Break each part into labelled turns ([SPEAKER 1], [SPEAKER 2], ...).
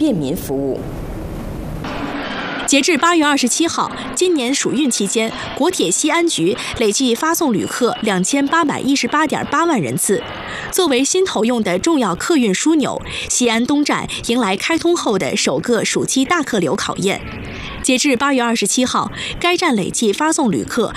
[SPEAKER 1] 便民服务。
[SPEAKER 2] 截至8月27号，今年暑运期间，国铁西安局累计发送旅客2818.8万人次。作为新投用的重要客运枢纽，西安东站迎来开通后的首个暑期大客流考验。截至8月27号，该站累计发送旅客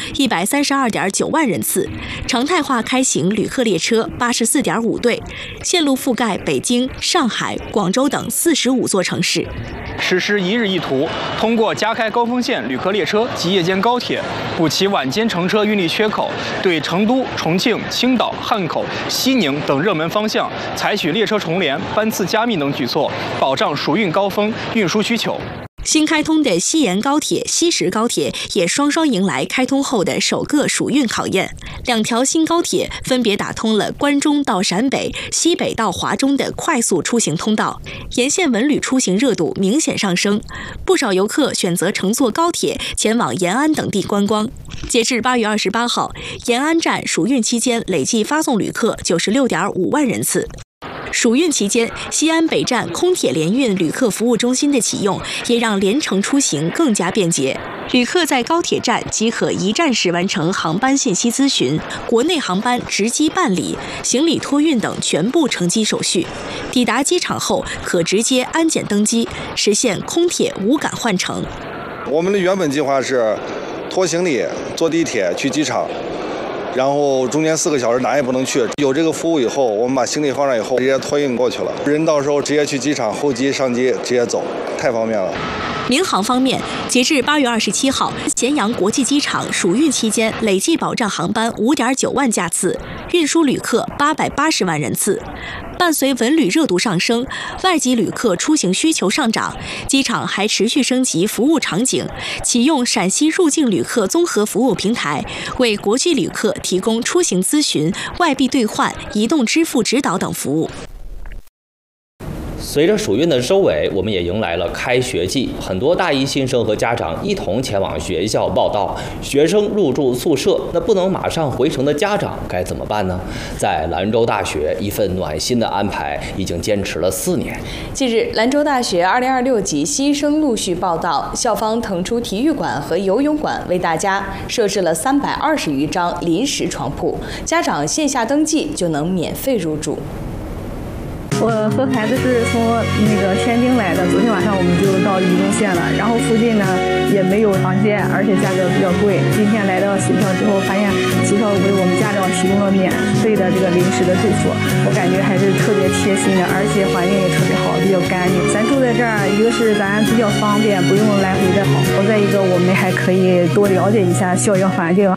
[SPEAKER 2] 132.9万人次，常态化开行旅客列车84.5对，线路覆盖北京、上海、广州等45座城市。
[SPEAKER 3] 实施一日一图，通过加开高峰线旅客列车及夜间高铁，补齐晚间乘车运力缺口，对成都、重庆、青岛、汉口、西宁等热门方向采取列车重联、班次加密等举措，保障暑运高峰运输需求。
[SPEAKER 2] 新开通的西延高铁、西石高铁也双双迎来开通后的首个暑运考验。两条新高铁分别打通了关中到陕北、西北到华中的快速出行通道，沿线文旅出行热度明显上升，不少游客选择乘坐高铁前往延安等地观光。截至8月28号，延安站暑运期间累计发送旅客96.5万人次。暑运期间，西安北站空铁联运旅客服务中心的启用，也让联程出行更加便捷。旅客在高铁站即可一站式完成航班信息咨询、国内航班值机办理、行李托运等全部乘机手续。抵达机场后，可直接安检登机，实现空铁无感换乘。
[SPEAKER 4] 我们的原本计划是拖行李、坐地铁去机场。然后中间4个小时哪也不能去，有这个服务以后，我们把行李放上以后，直接托运过去了。人到时候直接去机场候机上机，直接走，太方便了。
[SPEAKER 2] 民航方面，截至8月27号，咸阳国际机场暑运期间累计保障航班5.9万架次，运输旅客880万人次。伴随文旅热度上升，外籍旅客出行需求上涨，机场还持续升级服务场景，启用陕西入境旅客综合服务平台，为国际旅客提供出行咨询、外币兑换、移动支付指导等服务。
[SPEAKER 5] 随着暑运的收尾，我们也迎来了开学季，很多大一新生和家长一同前往学校报到。学生入住宿舍，那不能马上回城的家长该怎么办呢？在兰州大学，一份暖心的安排已经坚持了4年。
[SPEAKER 1] 近日，兰州大学2026级新生陆续报到，校方腾出体育馆和游泳馆，为大家设置了320余张临时床铺，家长线下登记就能免费入住。
[SPEAKER 6] 我和孩子是从天津来的，昨天晚上我们就到榆中县了，然后附近呢也没有房间，而且价格比较贵。今天来到学校之后，发现学校为我们家长提供了免费的这个临时的住所，我感觉还是特别贴心的，而且环境也特别好，比较干净。咱住在这儿，一个是咱比较方便，不用来回的跑；再一个我们还可以多了解一下校园环境。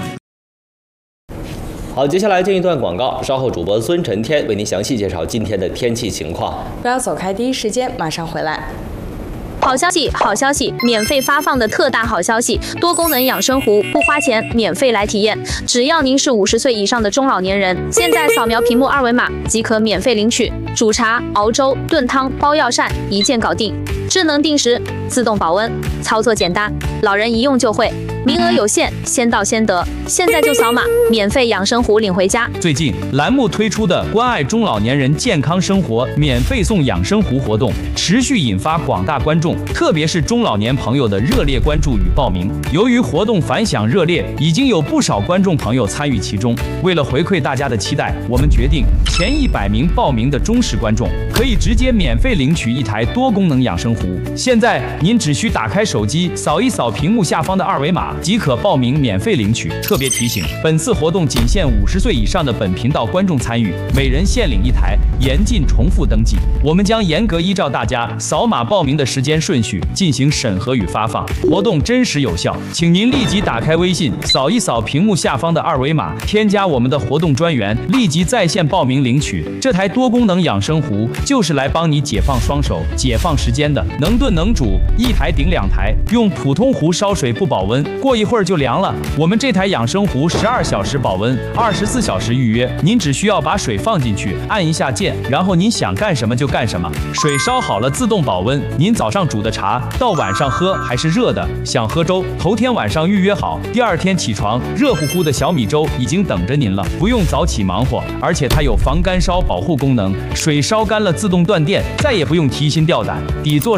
[SPEAKER 5] 好，接下来进一段广告，稍后主播孙晨天为您详细介绍今天的天气情况。
[SPEAKER 1] 不要走开，第一时间马上回来。
[SPEAKER 7] 好消息，好消息！免费发放的特大好消息，多功能养生壶不花钱，免费来体验。只要您是50岁以上的中老年人，现在扫描屏幕2维码即可免费领取。煮茶、熬粥、炖汤、包药膳，一键搞定。智能定时，自动保温，操作简单，老人一用就会。名额有限，先到先得。现在就扫码，免费养生壶领回家。
[SPEAKER 8] 最近栏目推出的关爱中老年人健康生活免费送养生壶活动，持续引发广大观众，特别是中老年朋友的热烈关注与报名。由于活动反响热烈，已经有不少观众朋友参与其中。为了回馈大家的期待，我们决定前100名报名的忠实观众可以直接免费领取一台多功能养生壶。现在您只需打开手机，扫一扫屏幕下方的2维码，即可报名免费领取。特别提醒，本次活动仅限50岁以上的本频道观众参与，每人限领1台，严禁重复登记。我们将严格依照大家扫码报名的时间顺序进行审核与发放，活动真实有效。请您立即打开微信，扫一扫屏幕下方的2维码，添加我们的活动专员，立即在线报名领取。这台多功能养生壶就是来帮你解放双手、解放时间的，能炖能煮，1台顶2台，用普通壶烧水不保温，过一会儿就凉了。我们这台养生壶12小时保温，24小时预约。您只需要把水放进去，按一下键，然后您想干什么就干什么。水烧好了自动保温，您早上煮的茶到晚上喝还是热的。想喝粥，头天晚上预约好，第2天起床，热乎乎的小米粥已经等着您了，不用早起忙活。而且它有防干烧保护功能，水烧干了自动断电，再也不用提心吊胆。底座